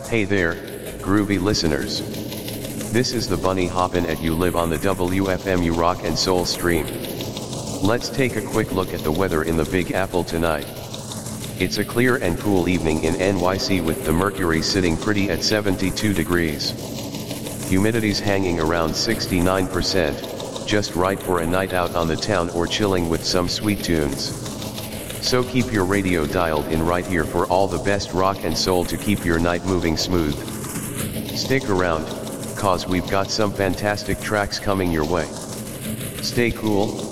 Hey there, groovy listeners. This is the Bunny Hoppin' at You Live on the WFMU Rock and Soul stream. Let's take a quick look at the weather in the Big Apple tonight. It's a clear and cool evening in NYC with the mercury sitting pretty at 72 degrees. Humidity's hanging around 69%, just right for a night out on the town or chilling with some sweet tunes. So keep your radio dialed in right here for all the best rock and soul to keep your night moving smooth. Stick around, cause we've got some fantastic tracks coming your way. Stay cool,